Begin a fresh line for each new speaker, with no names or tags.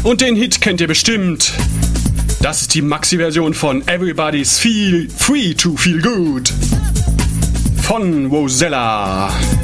Und den Hit kennt ihr bestimmt. Das ist die Maxi-Version von Everybody's Feel Free to Feel Good von Wozella.